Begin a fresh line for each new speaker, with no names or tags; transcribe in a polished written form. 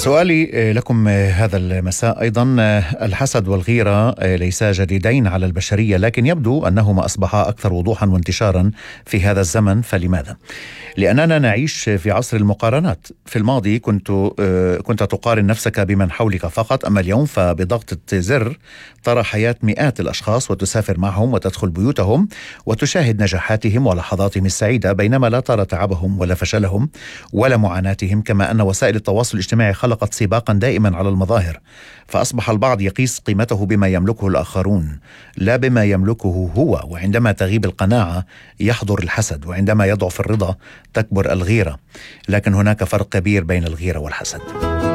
سؤالي لكم هذا المساء أيضا، الحسد والغيرة ليسا جديدين على البشرية، لكن يبدو أنهما أصبحا أكثر وضوحا وانتشارا في هذا الزمن، فلماذا؟ لأننا نعيش في عصر المقارنات. في الماضي كنت تقارن نفسك بمن حولك فقط، أما اليوم فبضغطة زر ترى حياة مئات الأشخاص وتسافر معهم وتدخل بيوتهم وتشاهد نجاحاتهم ولحظاتهم السعيدة، بينما لا ترى تعبهم ولا فشلهم ولا معاناتهم. كما أن وسائل التواصل الاجتماعي خلقت سباقا دائما على المظاهر، فأصبح البعض يقيس قيمته بما يملكه الآخرون لا بما يملكه هو، وعندما تغيب القناعة يحضر الحسد، وعندما يضعف الرضا تكبر الغيرة. لكن هناك فرق كبير بين الغيرة والحسد.